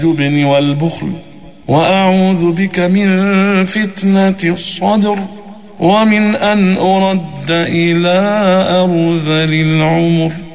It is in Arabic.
الجبن والبخل، وأعوذ بك من فتنة الصدر ومن أن أرد إلى أرذل العمر.